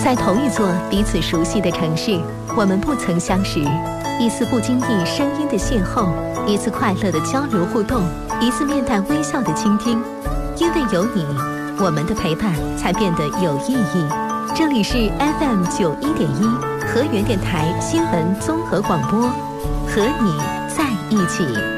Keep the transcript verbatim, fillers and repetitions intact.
在同一座彼此熟悉的城市，我们不曾相识。一次不经意声音的邂逅，一次快乐的交流互动，一次面带微笑的倾听。因为有你，我们的陪伴才变得有意义。这里是 F M 九一点一河源电台新闻综合广播，和你在一起。